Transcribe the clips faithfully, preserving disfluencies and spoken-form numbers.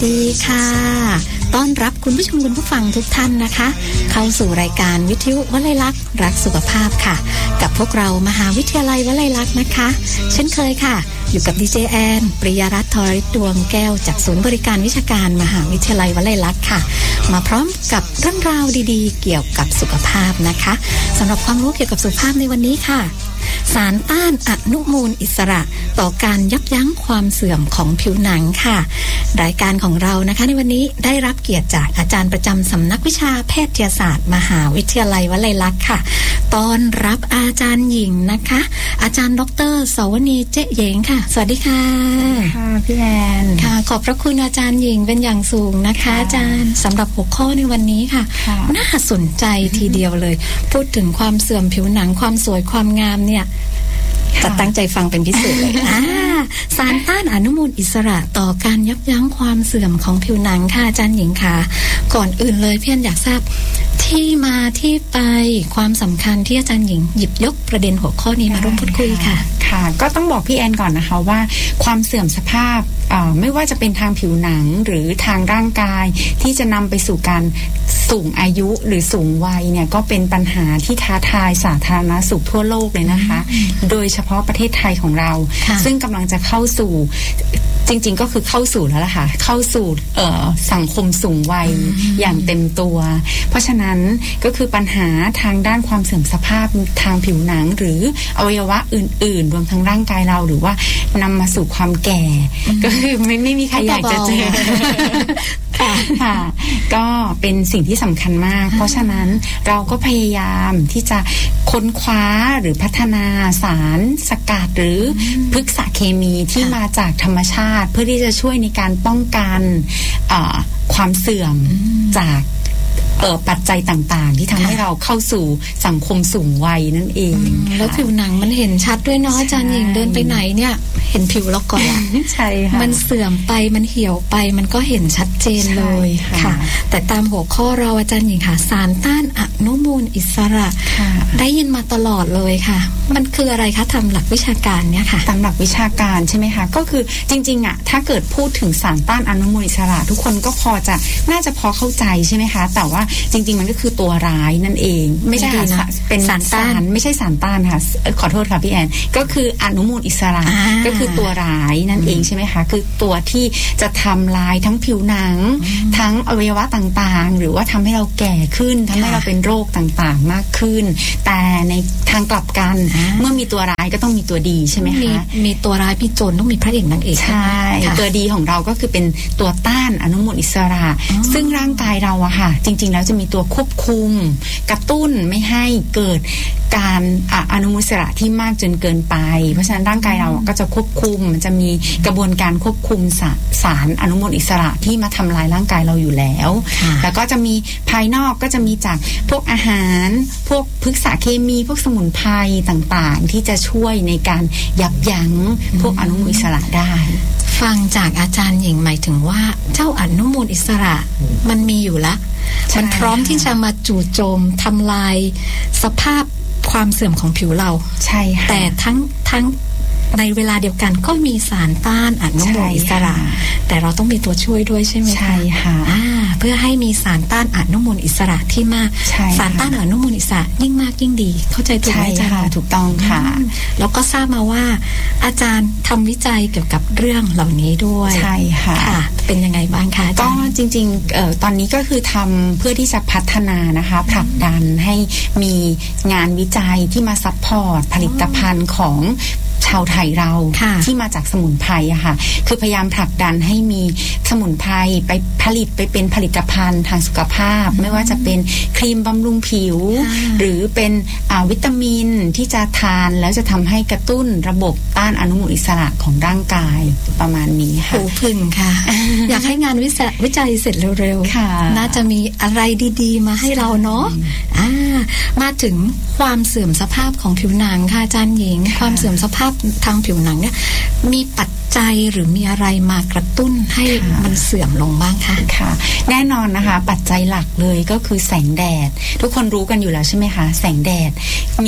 ดีค่ะต้อนรับคุณผู้ชมคุณผู้ฟังทุกท่านนะคะเข้าสู่รายการวิทยุวลัยลักษณ์รักสุขภาพค่ะกับพวกเรามหาวิทยาลัยวลัยลักษณ์นะคะเช่นเคยค่ะอยู่กับดีเจแอนปริยรัตน์ธรฤทธิ์ดวงแก้วจากศูนย์บริการวิชาการมหาวิทยาลัยวลัยลักษณ์ค่ะมาพร้อมกับเรื่องราวดีๆเกี่ยวกับสุขภาพนะคะสำหรับความรู้เกี่ยวกับสุขภาพในวันนี้ค่ะสารต้านอนุมูลอิสระต่อการยับยั้งความเสื่อมของผิวหนังค่ะรายการของเรานะคะในวันนี้ได้รับเกียรติจากอาจารย์ประจำสำนักวิชาแพทยศาสตร์มหาวิทยาลัยวลัยลักษณ์ค่ะต้อนรับอาจารย์หญิงนะคะอาจารย์ดร.สวนีเจ๊เหยงค่ะสวัสดีค่ะค่ะพี่แอนค่ะขอบพระคุณอาจารย์หญิงเป็นอย่างสูงนะคะอาจารย์สำหรับหัวข้อในวันนี้ค่ะน่าสนใจทีเดียวเลยพูดถึงความเสื่อมผิวหนังความสวยความงามเนี่ยจะตั้งใจฟังเป็นพิเศษเลยอ่าสารต้านอนุมูลอิสระต่อการยับยั้งความเสื่อมของผิวหนังค่ะอาจารย์หญิงค่ะก่อนอื่นเลยพี่แอนอยากทราบที่มาที่ไปความสำคัญที่อาจารย์หญิงหยิบยกประเด็นหัวข้อนี้มาร่วมพูดคุยค่ะค่ะก็ต้องบอกพี่แอนก่อนนะคะว่าความเสื่อมสภาพไม่ว่าจะเป็นทางผิวหนังหรือทางร่างกายที่จะนำไปสู่การสูงอายุหรือสูงวัยเนี่ยก็เป็นปัญหาที่ท้าทายสาธารณสุขทั่วโลกเลยนะคะโดยเฉพาะประเทศไทยของเราซึ่งกำลังจะเข้าสู่จริงๆก็คือเข้าสู่แล้วล่ะค่ะเข้าสู่สังคมสูงวัยอย่างเต็มตัวเพราะฉะนั้นก็คือปัญหาทางด้านความเสื่อมสภาพทางผิวหนังหรืออวัยวะอื่นๆรวมทั้งร่างกายเราหรือว่านำมาสู่ความแก่ก็คือไม่ไม่มีใครอยากจะเจอค่ะก็เป็นสิ่งที่สำคัญมากเพราะฉะนั้นเราก็พยายามที่จะค้นคว้าหรือพัฒนาสารสกัดหรือพฤกษเคมีที่มาจากธรรมชาติเพื่อที่จะช่วยในการป้องกันความเสื่อมจากปัจจัยต่างๆที่ทำให้เราเข้าสู่สังคมสูงวัยนั่นเองแล้วผิวหนังมันเห็นชัดด้วยเนาะอาจารย์หญิงเดินไปไหนเนี่ยเห็นผิวเราก่อนใช่ค่ะมันเสื่อมไปมันเหี่ยวไปมันก็เห็นชัดเจนเลยค่ะแต่ตามหัวข้อเราอาจารย์หญิงค่ะสารต้านอนุมูลอิสระได้ยินมาตลอดเลยค่ะมันคืออะไรคะตามหลักวิชาการเนี่ยค่ะตามหลักวิชาการใช่ไหมคะก็คือจริงๆอ่ะถ้าเกิดพูดถึงสารต้านอนุมูลอิสระทุกคนก็พอจะน่าจะพอเข้าใจใช่ไหมคะแต่ว่าจริงๆมันก็คือตัวร้ายนั่นเองไม่ใช่ค่ะเป็นสารต้านไม่ใช่สารต้านค่ะขอโทษค่ะพี่แอนก็คืออนุมูลอิสระก็คือตัวร้ายนั่นเองใช่ไหมคะคือตัวที่จะทำลายทั้งผิวหนังทั้งอวัยวะต่างๆหรือว่าทำให้เราแก่ขึ้นทำให้เราเป็นโรคต่างๆมากขึ้นแต่ในทางกลับกันเมื่อมีตัวร้ายก็ต้องมีตัวดีใช่ไหมคะมีตัวร้ายมีโจรต้องมีพระเอกนางเอกใช่ตัวดีของเราก็คือเป็นตัวต้านอนุมูลอิสระซึ่งร่างกายเราอะค่ะจริงๆแล้วจะมีตัวควบคุมกระตุ้นไม่ให้เกิดการอนุมูลอิสระที่มากจนเกินไปเพราะฉะนั้นร่างกายเราก็จะควบคุมมันจะมีกระบวนการควบคุมสาสารอนุมูลอิสระที่มาทำลายร่างกายเราอยู่แล้วแล้วก็จะมีภายนอกก็จะมีจากพวกอาหารพวกพฤกษเคมีพวกสมุนไพรต่างๆที่จะช่วยในการยับยั้งพวกอนุมูลอิสระได้ฟังจากอาจารย์หญิงหมายถึงว่าเจ้าอนุมูลอิสระมันมีอยู่แล้วมันพร้อมที่จะมาจู่โจมทำลายสภาพความเสื่อมของผิวเราใช่ค่ะแต่ทั้งทั้งในเวลาเดียวกันก็มีสารต้านอนุมูลอิสระแต่เราต้องมีตัวช่วยด้วยใช่ไหมคะใช่ค่ะเพื่อให้มีสารต้านอนุมูลอิสระที่มากสารต้านอนุมูลอิสระยิ่งมากยิ่งดีเข้าใจถูกไหมอาจารย์ถูกต้องค่ะแล้วก็ทราบมาว่าอาจารย์ทำวิจัยเกี่ยวกับเรื่องเหล่านี้ด้วยใช่ค่ะเป็นยังไงบ้างคะก็จริงๆเอ่อตอนนี้ก็คือทำเพื่อที่จะพัฒนานะคะผลักดันให้มีงานวิจัยที่มาซัพพอร์ตผลิตภัณฑ์ของชาวไทยเราที่มาจากสมุนไพรอะค่ะคือพยายามผลักดันให้มีสมุนไพรไปผลิตไปเป็นผลิตภัณฑ์ทางสุขภาพไม่ว่าจะเป็นครีมบำรุงผิวหรือเป็นวิตามินที่จะทานแล้วจะทำให้กระตุ้นระบบต้านอนุมูลอิสระของร่างกายประมาณนี้ค่ะโอ้พึ่งค่ะ อยากให้งานวิจัยเสร็จเร็วๆน่าจะมีอะไรดีๆมาให้เราเนาะมาถึงความเสื่อมสภาพของผิวหนังค่ะอาจารย์หญิงความเสื่อมสภาพทางผิวหนังเนี่ยมีปัจจัยหรือมีอะไรมากระตุ้นให้มันเสื่อมลงบ้างคะค่ะแน่นอนนะคะปัจจัยหลักเลยก็คือแสงแดดทุกคนรู้กันอยู่แล้วใช่ไหมคะแสงแดดมี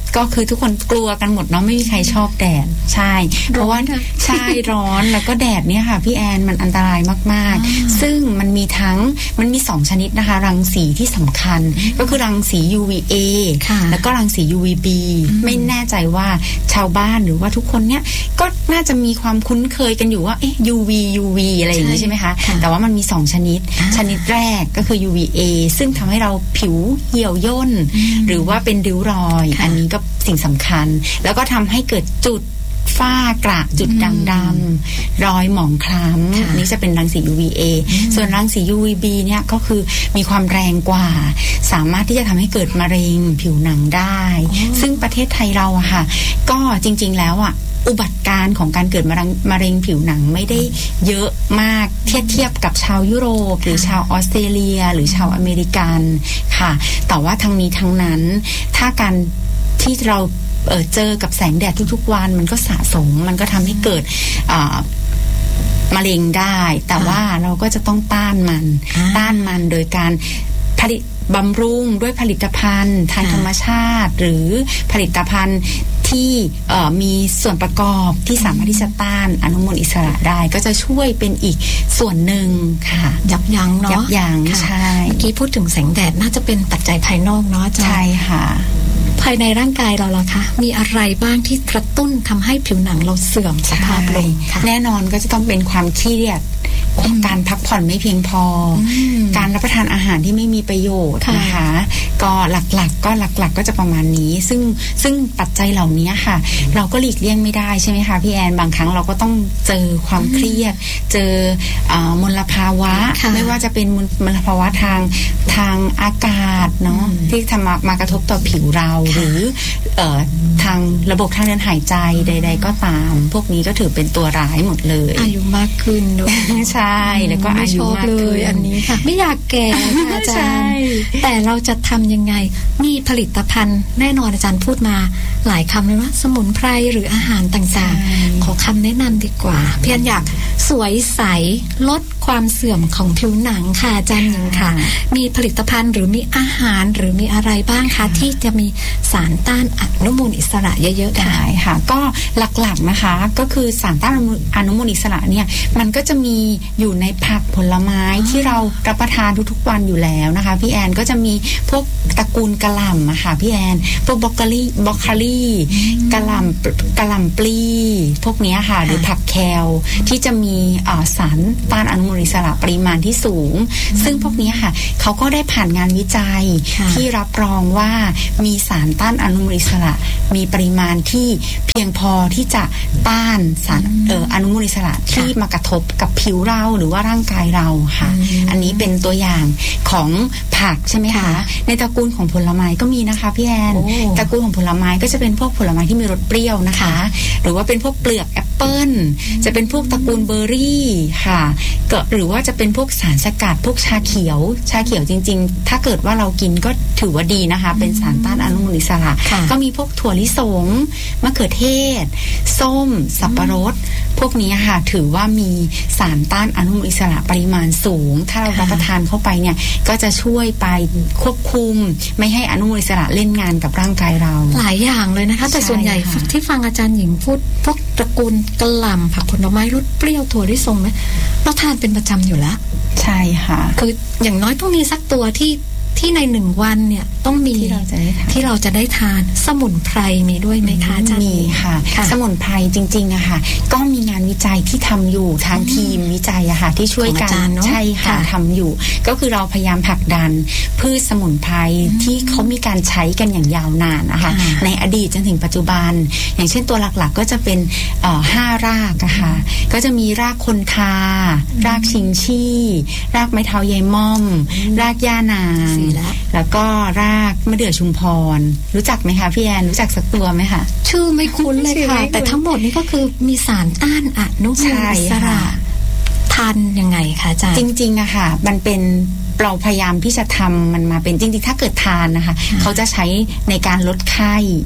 ก็คือทุกคนกลัวกันหมดเนาะไม่มีใครชอบแดดใช่เพราะว่าใช่ร้อนแล้วก็แดดเนี่ยค่ะพี่แอนมันอันตรายมากๆซึ่งมันมีทั้งมันมีสองชนิดนะคะรังสีที่สำคัญก็คือรังสี ยู วี เอ แล้วก็รังสี ยู วี บี ไม่แน่ใจว่าชาวบ้านหรือว่าทุกคนเนี่ยก็น่าจะมีความคุ้นเคยกันอยู่ว่าเอ๊ะ ยู วี ยู วี อะไรอย่างนี้ใช่ไหมคะแต่ว่ามันมีสองชนิดชนิดแรกก็คือ ยู วี เอ ซึ่งทำให้เราผิวเหี่ยวย่นหรือว่าเป็นริ้วรอยอันนี้ก็สิ่งสำคัญแล้วก็ทำให้เกิดจุดฝ้ากระจุดด่างดำรอยหมองคล้ำอันนี้จะเป็นรังสี ยู วี เอ ส่วนรังสี ยู วี บี เนี่ยก็คือมีความแรงกว่าสามารถที่จะทำให้เกิดมะเร็งผิวหนังได้ซึ่งประเทศไทยเราอะค่ะก็จริงๆแล้วอะอุบัติการของการเกิดมะเร็งมะเร็งผิวหนังไม่ได้เยอะมากเทียบเทียบกับชาวยุโรปหรือชาวออสเตรเลียหรือชาวอเมริกันค่ะแต่ว่าทั้งนี้ทั้งนั้นถ้าการที่เราเอ่อเจอกับแสงแดดทุกๆวันมันก็สะสมมันก็ทำให้เกิดอ่ามะเร็งได้แต่ว่าเราก็จะต้องต้านมันต้านมันโดยการผลิตบำรุงด้วยผลิตภัณฑ์ทางธรรมชาติหรือผลิตภัณฑ์ที่มีส่วนประกอบที่สามารถที่จะต้านอนุมูลอิสระได้ก็จะช่วยเป็นอีกส่วนหนึ่งค่ะยับยั้งเนาะยับยั้งใช่เมื่อกี้พูดถึงแสงแดดน่าจะเป็นปัจจัยภายนอกเนาะใช่ค่ะภายในร่างกายเราล่ะคะมีอะไรบ้างที่กระตุ้นทำให้ผิวหนังเราเสื่อมสภาพลงแน่นอนก็จะต้องเป็นความเครียดการพักผ่อนไม่เพียงพอการรับประทานอาหารที่ไม่มีประโยชน์นะคะก็หลักๆก็หลักๆก็จะประมาณนี้ซึ่งซึ่งปัจจัยเหล่านี้ค่ะเราก็หลีกเลี่ยงไม่ได้ใช่ไหมคะพี่แอนบางครั้งเราก็ต้องเจอความเครียดเจอมลภาวะไม่ว่าจะเป็นมลภาวะทางทางอากาศเนาะที่ทำมามากระทบต่อผิวเราหรือทางระบบทางเดินหายใจใดๆก็ตามพวกนี้ก็ถือเป็นตัวร้ายหมดเลยอายุมากขึ้นด้วยใช่แล้วก็อายุมากขึ้นอันนี้ค่ะไม่อยากแก่ค่ะอาจารย์แต่เราจะทำยังไงมีผลิตภัณฑ์แน่นอนอาจารย์พูดมาหลายคำเลยว่าสมุนไพรหรืออาหารต่างๆขอคำแนะนำดีกว่าเพียงอยากสวยใสลดความเสื่อมของผิวหนังค่ะอาจารย์หญิงค่ะมีผลิตภัณฑ์หรือมีอาหารหรือมีอะไรบ้างคะที่จะมีสารต้านอนุมูลอิสระเยอะๆได้ค่ะก็หลักๆนะคะก็คือสารต้านอนุมูลอิสระเนี่ยมันก็จะมีอยู่ในผักผลไม้ที่เรารับประทานทุกๆวันอยู่แล้วนะคะพี่แอนก็จะมีพวกตระกูลกะหล่ำอะค่ะพี่แอนพวกบล็อกโคลี่บล็อกโคลี่กะหล่ำกะหล่ำปลีพวกนี้ค่ะหรือผักแคลที่จะมีสารต้านอนุมูลอิสระปริมาณที่สูงซึ่งพวกนี้ค่ะเขาก็ได้ผ่านงานวิจัยที่รับรองว่ามีสารต้านอนุมูลอิสระมีปริมาณที่เพียงพอที่จะต้านสารเอ่ออนุมูลอิสระที่มากระทบกับผิวเราหรือว่าร่างกายเราค่ะอันนี้เป็นตัวอย่างของผักใช่ไหมคะในตระกูลของผลไม้ก็มีนะคะพี่แอนตระกูลของผลไม้ก็จะเป็นพวกผลไม้ที่มีรสเปรี้ยวนะคะหรือว่าเป็นพวกเปลือกแอปเปิ้ลจะเป็นพวกตระกูลเบอร์รี่ค่ะก็หรือว่าจะเป็นพวกสารสกัดพวกชาเขียวชาเขียวจริงๆถ้าเกิดว่าเรากินก็ถือว่าดีนะคะเป็นสารต้านอนุมูลอิสระก็มีพวกถั่วลิสงมะเขือเทศส้มสับปะรดพวกนี้ค่ะถือว่ามีสารต้านอนุมูลอิสระปริมาณสูงถ้าเรารับประทานเข้าไปเนี่ยก็จะช่วยไปควบคุมไม่ให้อนุมูลอิสระเล่นงานกับร่างกายเราหลายอย่างเลยนะคะแต่ส่วนใหญ่ที่ฟังอาจารย์หญิงพูดพวกตระกูลกะหล่ำผักผลไม้รสเปรี้ยวถั่วลิสงเนี่ยเราทานเป็นประจำอยู่แล้วใช่ค่ะคืออย่างน้อยต้องมีสักตัวที่ที่ในหนึ่งวันเนี่ยต้องมีที่เราจะได้ทานที่เราจะได้ทานสมุนไพรมีด้วยไหมคะอาจารย์มีค่ะสมุนไพรจริงๆอะค่ะก็มีงานวิจัยที่ทำอยู่ทางทีมวิจัยอะค่ะที่ช่วยกันใช่ค่ะทำอยู่ก็คือเราพยายามผลักดันพืชสมุนไพรที่เขามีการใช้กันอย่างยาวนานนะคะในอดีตจนถึงปัจจุบันอย่างเช่นตัวหลักๆก็จะเป็นห้ารากอะค่ะก็จะมีรากคนทารากชิงชี่รากไม้เท้าใยม่อมรากย่านางแล้วก็รากมะเดื่อชุมพรรู้จักไหมคะพี่แอนรู้จักสักตัวไหมคะชื่อไม่คุ้นเลยค่ะแต่ทั้งหมดนี้ก็คือมีสารต้านอนุมูลอิสระทานยังไงคะอาจารย์จริงๆอะค่ะมันเป็นเราพยายามที่จะทำมันมาเป็นจริงๆถ้าเกิดทานนะคะเขาจะใช้ในการลดไข้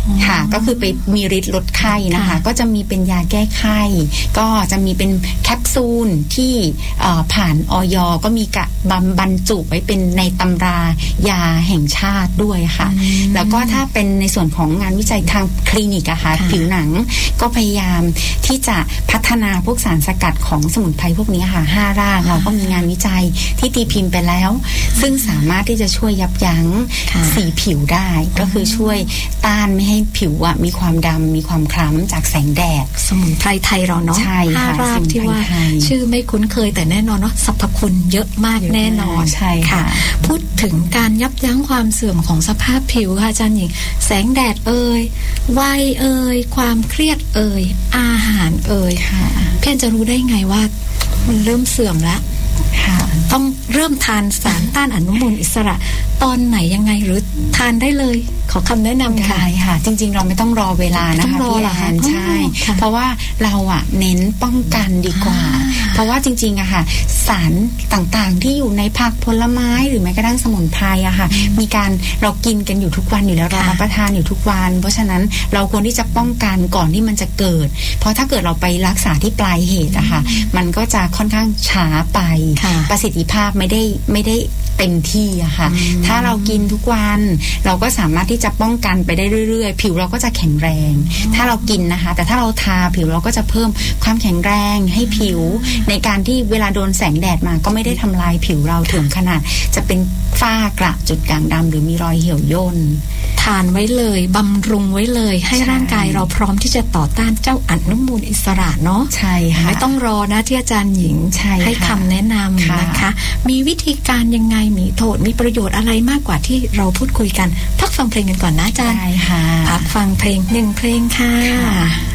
ค่ะก็คือไปมีฤทธิ์ลดไข้นะคะก็จะมีเป็นยาแก้ไข้ก็จะมีเป็นแคปซูลที่ผ่านอย.ก็มีกะบรรจุไว้เป็นในตำรายาแห่งชาติด้วยค่ะแล้วก็ถ้าเป็นในส่วนของงานวิจัยทางคลินิกอะค่ะผิวหนังก็พยายามที่จะพัฒนาพวกสารสกัดของสมุนไพรพวกนี้ค่ะห้ารากเราก็มีงานวิจัยที่ตีพิมพ์ไปแล้วซึ่งสามารถที่จะช่วยยับยั้งสีผิวได้ก็คือช่วยต้านไม่ให้ผิวอะมีความดำมีความคล้ำจากแสงแดดสมุนไพรไทยเราเนาะใช่ค่ะห้ารากที่ว่าชื่อไม่คุ้นเคยแต่แน่นอนเนาะสรรพคุณเยอะมากแน่นอนใช่ค่ะพูดถึงการยับยั้งความเสื่อมของสภาพผิวค่ะอาจารย์หญิงแสงแดดเอ่ยวัยเอ่ยความเครียดเอ่ยอาหารเอ่ยค่ะเพื่อนจะรู้ได้ไงว่ามันเริ่มเสื่อมแล้วต้องเริ่มทานสารต้านอนุมูลอิสระตอนไหนยังไงหรือทานได้เลยขอคำแนะนำค่ะค่ะจริงๆเราไม่ต้องรอเวลานะคะพี่แอนใช่เพราะว่าเราอะเน้นป้องกันดีกว่าเพราะว่าจริงๆอะค่ะสารต่างๆที่อยู่ในผักผลไม้หรือแม้กระทั่งสมุนไพรอะค่ะมีการเรากินกันอยู่ทุกวันอยู่แล้วเรารับประทานอยู่ทุกวันเพราะฉะนั้นเราควรที่จะป้องกันก่อนที่มันจะเกิดเพราะถ้าเกิดเราไปรักษาที่ปลายเหตุอะค่ะมันก็จะค่อนข้างช้าไปประสิทธิภาพไม่ได้ไม่ได้เต็มที่อะค่ะถ้าเรากินทุกวันเราก็สามารถที่จะป้องกันไปได้เรื่อยๆผิวเราก็จะแข็งแรงถ้าเรากินนะคะแต่ถ้าเราทาผิวเราก็จะเพิ่มความแข็งแรงให้ผิวในการที่เวลาโดนแสงแดดมาก็ไม่ได้ทำลายผิวเราถึงขนาดจะเป็นฝ้ากระจุดด่างดำหรือมีรอยเหี่ยวย่นทานไว้เลยบำรุงไว้เลยให้ร่างกายเราพร้อมที่จะต่อต้านเจ้าอนุมูลอิสระเนาะใช่ค่ะไม่ต้องรอนะที่อาจารย์หญิงให้คำแนะนำนะคะมีวิธีการยังไงมีโทษมีประโยชน์อะไรมากกว่าที่เราพูดคุยกันพักฟังเพลงกันก่อนนะอาจารย์ใช่ค่ะพักฟังเพลงหนึ่งเพลงค่ะ